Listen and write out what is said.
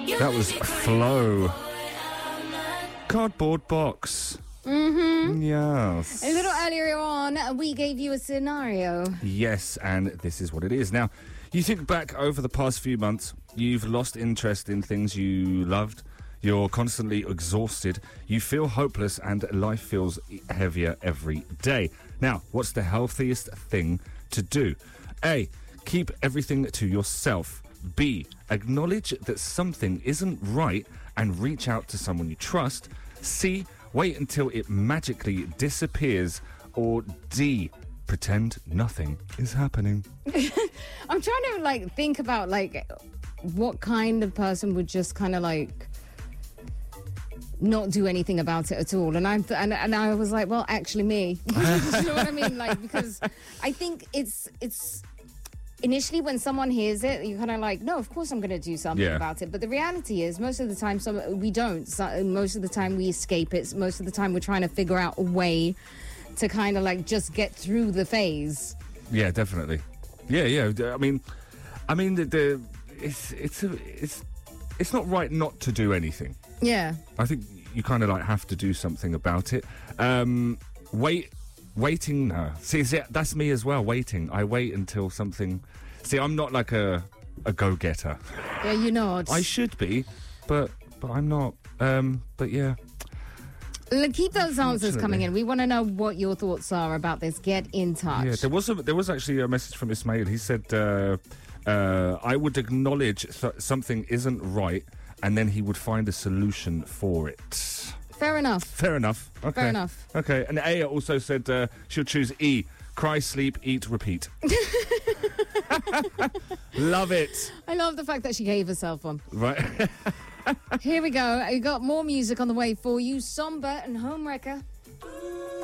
That was Flow. Cardboard Box. Mm-hmm. Yes. A little earlier on, we gave you a scenario. Yes, and this is what it is. Now, you think back over the past few months, you've lost interest in things you loved, you're constantly exhausted, you feel hopeless, and life feels heavier every day. Now, what's the healthiest thing to do? A, keep everything to yourself. B, acknowledge that something isn't right and reach out to someone you trust. C, wait until it magically disappears. Or D, pretend nothing is happening. I'm trying to think about what kind of person would just kind of not do anything about it at all. And I was like, well, actually me. You know what I mean? Because I think it's initially when someone hears it, you're kind of no, of course I'm going to do something about it. But the reality is most of the time we don't. So most of the time we escape it. Most of the time we're trying to figure out a way to kind of just get through the phase. Yeah, definitely. Yeah. I mean, it's not right not to do anything. Yeah. I think you kind of have to do something about it. Waiting, no. See, that's me as well, waiting. I wait until something... See, I'm not a go-getter. Yeah, you're not. I should be, but I'm not. But yeah. Keep those answers coming in. We want to know what your thoughts are about this. Get in touch. Yeah, there was actually a message from Ismail. He said, I would acknowledge something isn't right, and then he would find a solution for it. Fair enough. Okay. Fair enough. Okay. And Aya also said she'll choose E. Cry, sleep, eat, repeat. Love it. I love the fact that she gave herself one. Right. Here we go. We got more music on the way for you. Somber and Homewrecker.